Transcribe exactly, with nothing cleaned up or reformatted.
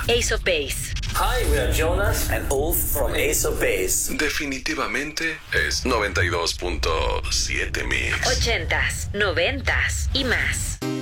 Ace of Base. Hi, we are Jonas and Ulf from Ace of Base. Definitivamente es noventa y dos punto siete Mix. Ochentas, noventas y más.